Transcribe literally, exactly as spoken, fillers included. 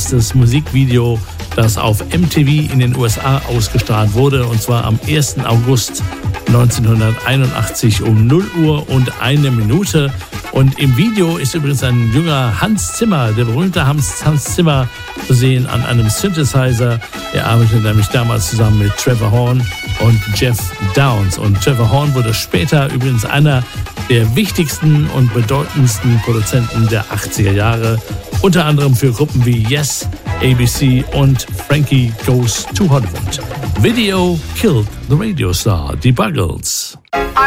erstes Musikvideo, das auf M T V in den U S A ausgestrahlt wurde, und zwar am ersten August neunzehnhunderteinundachtzig um null Uhr und eine Minute. Und im Video ist übrigens ein junger Hans Zimmer, der berühmte Hans, Hans Zimmer, zu sehen an einem Synthesizer. Er arbeitete nämlich damals zusammen mit Trevor Horn und Jeff Downes. Und Trevor Horn wurde später übrigens einer der wichtigsten und bedeutendsten Produzenten der achtziger Jahre, unter anderem für Gruppen wie Yes, A B C und Frankie Goes to Hollywood. Video killed the radio star, die Buggles.